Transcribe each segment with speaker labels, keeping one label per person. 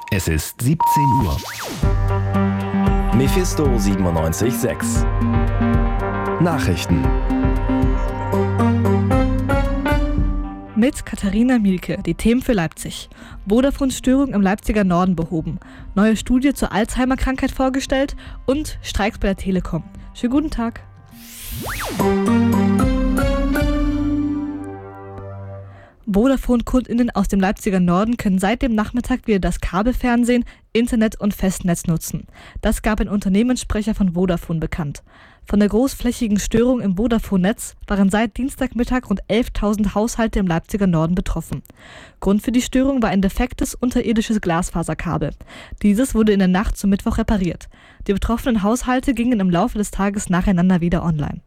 Speaker 1: Es ist 17 Uhr. Mephisto 97.6 Nachrichten.
Speaker 2: Mit Katharina Mielke, die Themen für Leipzig. Vodafone-Störung im Leipziger Norden behoben. Neue Studie zur Alzheimer-Krankheit vorgestellt und Streiks bei der Telekom. Schönen guten Tag. Vodafone-KundInnen aus dem Leipziger Norden können seit dem Nachmittag wieder das Kabelfernsehen, Internet und Festnetz nutzen. Das gab ein Unternehmenssprecher von Vodafone bekannt. Von der großflächigen Störung im Vodafone-Netz waren seit Dienstagmittag rund 11.000 Haushalte im Leipziger Norden betroffen. Grund für die Störung war ein defektes unterirdisches Glasfaserkabel. Dieses wurde in der Nacht zum Mittwoch repariert. Die betroffenen Haushalte gingen im Laufe des Tages nacheinander wieder online.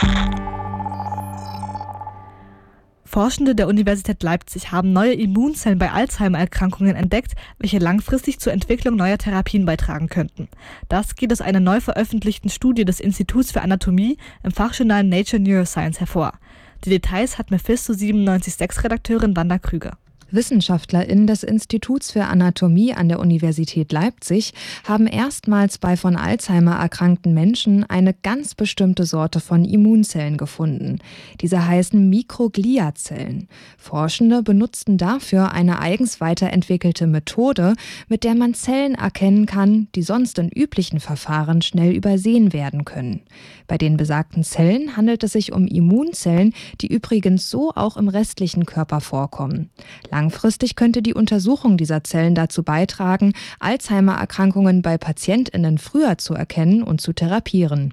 Speaker 2: Forschende der Universität Leipzig haben neue Immunzellen bei Alzheimer-Erkrankungen entdeckt, welche langfristig zur Entwicklung neuer Therapien beitragen könnten. Das geht aus einer neu veröffentlichten Studie des Instituts für Anatomie im Fachjournal Nature Neuroscience hervor. Die Details hat Mephisto 97.6-Redakteurin Wanda Krüger.
Speaker 3: WissenschaftlerInnen des Instituts für Anatomie an der Universität Leipzig haben erstmals bei von Alzheimer erkrankten Menschen eine ganz bestimmte Sorte von Immunzellen gefunden. Diese heißen Mikrogliazellen. Forschende benutzten dafür eine eigens weiterentwickelte Methode, mit der man Zellen erkennen kann, die sonst in üblichen Verfahren schnell übersehen werden können. Bei den besagten Zellen handelt es sich um Immunzellen, die übrigens so auch im restlichen Körper vorkommen. Langfristig könnte die Untersuchung dieser Zellen dazu beitragen, Alzheimer-Erkrankungen bei PatientInnen früher zu erkennen und zu therapieren.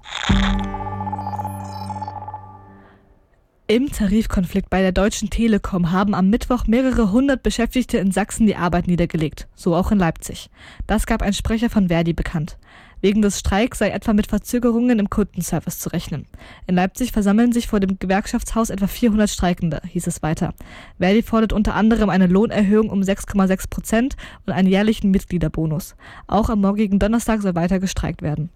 Speaker 2: Im Tarifkonflikt bei der Deutschen Telekom haben am Mittwoch mehrere hundert Beschäftigte in Sachsen die Arbeit niedergelegt, so auch in Leipzig. Das gab ein Sprecher von Verdi bekannt. Wegen des Streiks sei etwa mit Verzögerungen im Kundenservice zu rechnen. In Leipzig versammeln sich vor dem Gewerkschaftshaus etwa 400 Streikende, hieß es weiter. Verdi fordert unter anderem eine Lohnerhöhung um 6,6% und einen jährlichen Mitgliederbonus. Auch am morgigen Donnerstag soll weiter gestreikt werden.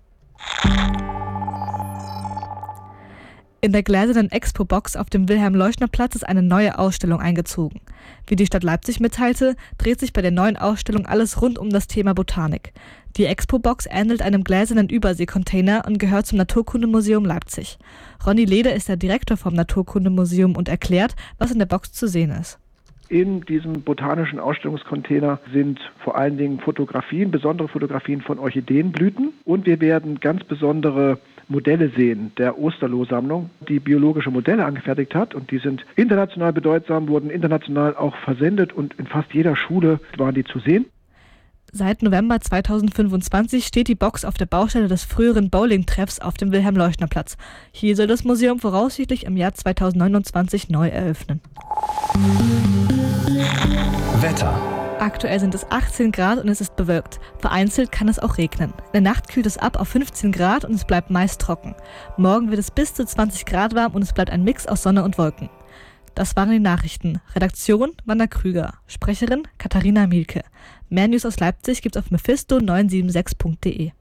Speaker 2: In der gläsernen Expo-Box auf dem Wilhelm-Leuschner-Platz ist eine neue Ausstellung eingezogen. Wie die Stadt Leipzig mitteilte, dreht sich bei der neuen Ausstellung alles rund um das Thema Botanik. Die Expo-Box ähnelt einem gläsernen Überseekontainer und gehört zum Naturkundemuseum Leipzig. Ronny Leder ist der Direktor vom Naturkundemuseum und erklärt, was in der Box zu sehen ist.
Speaker 4: In diesem botanischen Ausstellungscontainer sind vor allen Dingen Fotografien, besondere Fotografien von Orchideenblüten. Und wir werden ganz besondere Modelle sehen der Osterloh-Sammlung, die biologische Modelle angefertigt hat. Und die sind international bedeutsam, wurden international auch versendet und in fast jeder Schule waren die zu sehen.
Speaker 2: Seit November 2025 steht die Box auf der Baustelle des früheren Bowling-Treffs auf dem Wilhelm-Leuschner-Platz. Hier soll das Museum voraussichtlich im Jahr 2029 neu eröffnen.
Speaker 1: Wetter.
Speaker 2: Aktuell sind es 18 Grad und es ist bewölkt. Vereinzelt kann es auch regnen. In der Nacht kühlt es ab auf 15 Grad und es bleibt meist trocken. Morgen wird es bis zu 20 Grad warm und es bleibt ein Mix aus Sonne und Wolken. Das waren die Nachrichten. Redaktion Wanda Krüger. Sprecherin Katharina Mielke. Mehr News aus Leipzig gibt's auf mephisto976.de.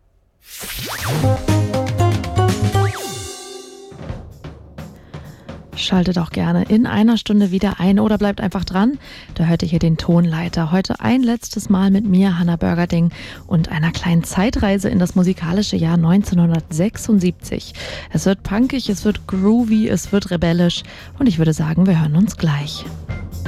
Speaker 5: Schaltet auch gerne in einer Stunde wieder ein oder bleibt einfach dran. Da hört ihr hier den Tonleiter. Heute ein letztes Mal mit mir, Hannah Burgerding, und einer kleinen Zeitreise in das musikalische Jahr 1976. Es wird punkig, es wird groovy, es wird rebellisch und ich würde sagen, wir hören uns gleich.